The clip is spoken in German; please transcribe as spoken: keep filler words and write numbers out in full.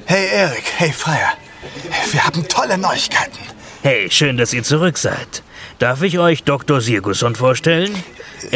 Hey Erik, hey Freya. Wir haben tolle Neuigkeiten. Hey, schön, dass ihr zurück seid. Darf ich euch Doktor Sirgusson vorstellen?